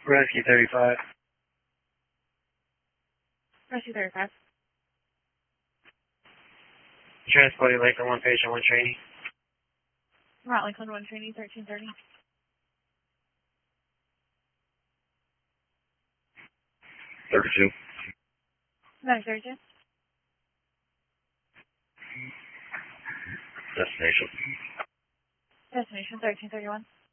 Rescue 35. Rescue 35. Transporting Lakeland 1 patient, 1 trainee. Route Lakeland 1 trainee, 1330. 32. Medic 32. Destination. Destination 1331.